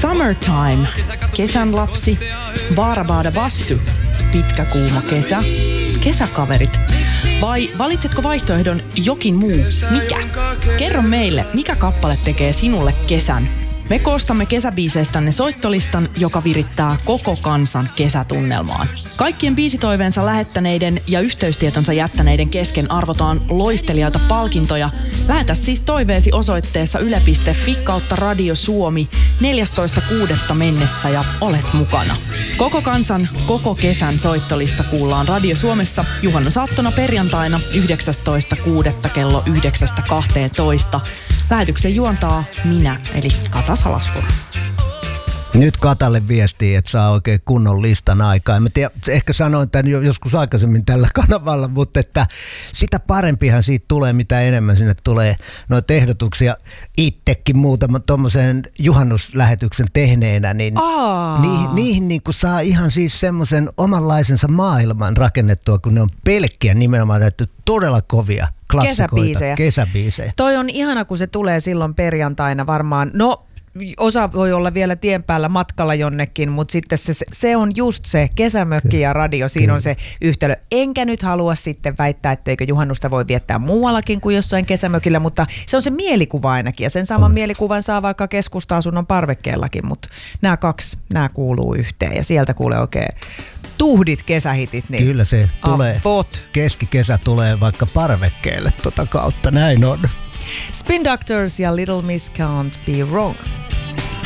Summertime, kesän lapsi, Baarabada Bastu, pitkä kuuma kesä, kesäkaverit. Vai valitsetko vaihtoehdon jokin muu? Mikä? Kerro meille, mikä kappale tekee sinulle kesän? Me koostamme kesäbiiseistänne soittolistan, joka virittää koko kansan kesätunnelmaan. Kaikkien biisitoiveensa lähettäneiden ja yhteystietonsa jättäneiden kesken arvotaan loistelijaita palkintoja. Lähetä siis toiveesi osoitteessa yle.fi/Radio Suomi 14.6. mennessä ja olet mukana. Koko kansan, koko kesän soittolista kuullaan Radio Suomessa juhannusaattona perjantaina 19.6. kello 9.12. Lähetyksen juontaa minä, eli Kata Salaspuro. Nyt Katalle viestii, että saa oikein kunnon listan aikaa. Mä tiedän, ehkä sanoin tämän jo joskus aikaisemmin tällä kanavalla, mutta että sitä parempihan siitä tulee, mitä enemmän sinne tulee noita ehdotuksia. Itsekin muutama tommosen juhannuslähetyksen tehneenä, niin niihin niin kuin saa ihan siis semmoisen omanlaisensa maailman rakennettua, kun ne on pelkkiä nimenomaan todella kovia klassikoita. Kesäbiisejä. Toi on ihana, kun se tulee silloin perjantaina varmaan. No, osa voi olla vielä tien päällä matkalla jonnekin, mutta sitten se on just se kesämökki ja radio, siinä on se yhtälö. Enkä nyt halua sitten väittää, etteikö juhannusta voi viettää muuallakin kuin jossain kesämökillä, mutta se on se mielikuva ainakin ja sen saman mielikuvan saa vaikka keskusta-asunnon parvekkeellakin, mutta nämä kuuluu yhteen ja sieltä kuulee oikein tuhdit kesähitit. Niin kyllä se tulee. Keskikesä tulee vaikka parvekkeelle kautta, näin on. Spin Doctors ja Little Miss Can't Be Wrong.